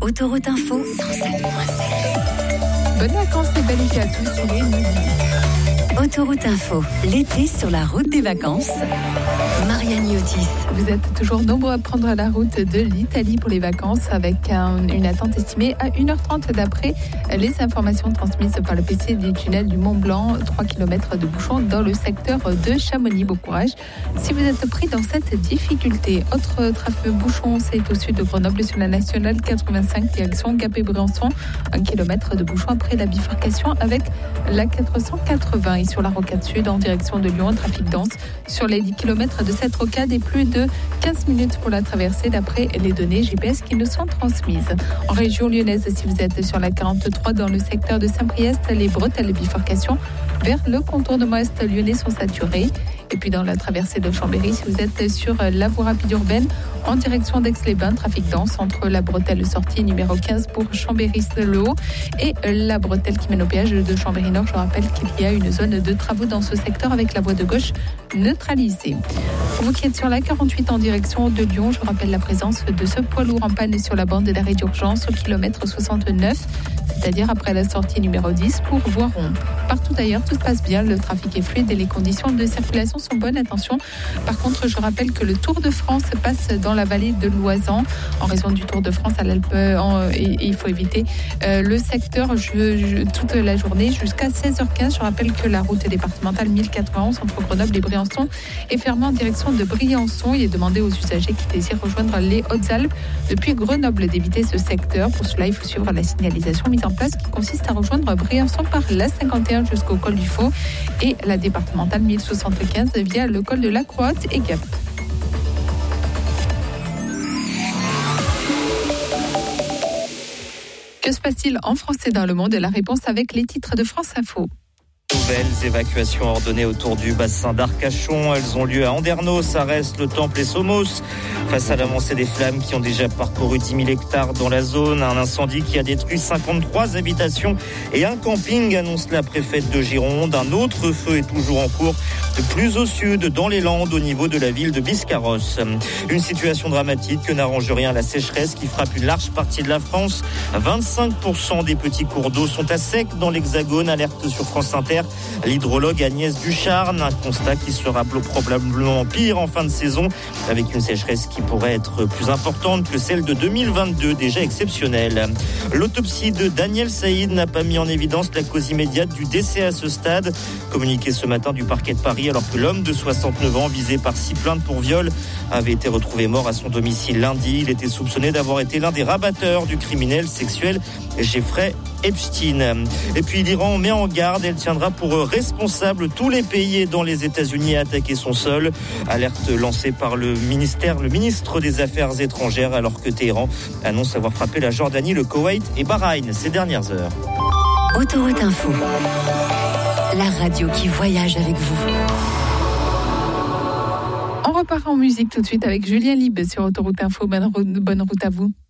Autoroute Info 107.7. Bonnes vacances et belle été à tous sur les Midi. Autoroute Info, l'été sur la route des vacances. Marianne Yotis. Vous êtes toujours nombreux à prendre la route de l'Italie pour les vacances avec une attente estimée à 1h30 d'après les informations transmises par le PC du tunnel du Mont Blanc. 3 km de bouchons dans le secteur de Chamonix. Bon courage si vous êtes pris dans cette difficulté. Autre trafic bouchon, c'est au sud de Grenoble sur la nationale 85 direction Gap-et-Briançon. 1 km de bouchon après la bifurcation avec la 480. Et sur la rocade sud en direction de Lyon, trafic dense sur les 10 km de cette rocade et plus de 15 minutes pour la traversée d'après les données GPS qui nous sont transmises. En région lyonnaise, si vous êtes sur la 43 dans le secteur de Saint-Priest, les bretelles de bifurcation vers le contournement est lyonnais sont saturées. Et puis dans la traversée de Chambéry, si vous êtes sur la voie rapide urbaine en direction d'Aix-les-Bains, trafic dense entre la bretelle sortie numéro 15 pour Chambéry-le-Haut et la bretelle qui mène au péage de Chambéry-Nord. Je rappelle qu'il y a une zone de travaux dans ce secteur avec la voie de gauche neutralisée. Pour vous qui êtes sur la 48 en direction de Lyon, je rappelle la présence de ce poids lourd en panne sur la bande d'arrêt d'urgence au kilomètre 69, c'est-à-dire après la sortie numéro 10 pour Voiron. Partout ailleurs, tout se passe bien, le trafic est fluide et les conditions de circulation sont bonnes. Attention, par contre, je rappelle que le Tour de France passe dans la vallée de l'Oisan en raison du Tour de France à l'Alpe et il faut éviter le secteur toute la journée jusqu'à 16h15. Je rappelle que la route départementale 1091 entre Grenoble et Briançon est fermée en direction de Briançon. Il est demandé aux usagers qui désirent rejoindre les Hautes-Alpes depuis Grenoble d'éviter ce secteur. Pour cela, il faut suivre la signalisation mise en place qui consiste à rejoindre Briançon par la 51 jusqu'au col du Faux et la départementale 1075 via le col de la Croate et Gap. Que se passe-t-il en France et dans le monde? La réponse avec les titres de France Info. Nouvelles évacuations ordonnées autour du bassin d'Arcachon. Elles ont lieu à Andernos, Arès, Le Temple et Somos. Face à l'avancée des flammes qui ont déjà parcouru 10 000 hectares dans la zone, un incendie qui a détruit 53 habitations et un camping, annonce la préfète de Gironde. Un autre feu est toujours en cours, plus au sud, dans les Landes, au niveau de la ville de Biscarrosse. Une situation dramatique que n'arrange rien la sécheresse qui frappe une large partie de la France. 25% des petits cours d'eau sont à sec dans l'Hexagone, alerte sur France Inter l'hydrologue Agnès Ducharne. Un constat qui sera probablement pire en fin de saison, avec une sécheresse qui pourrait être plus importante que celle de 2022, déjà exceptionnelle. L'autopsie de Daniel Saïd n'a pas mis en évidence la cause immédiate du décès à ce stade. Communiqué ce matin du parquet de Paris, alors que l'homme de 69 ans, visé par 6 plaintes pour viol, avait été retrouvé mort à son domicile lundi. Il était soupçonné d'avoir été l'un des rabatteurs du criminel sexuel Jeffrey Epstein. Et puis l'Iran met en garde, elle tiendra pour responsable tous les pays aidant les États-Unis à attaquer son sol. Alerte lancée par le ministre des Affaires étrangères, alors que Téhéran annonce avoir frappé la Jordanie, le Koweït et Bahreïn ces dernières heures. Autoroute Info, la radio qui voyage avec vous. On repart en musique tout de suite avec Julien Lieb sur Autoroute Info. Bonne route à vous.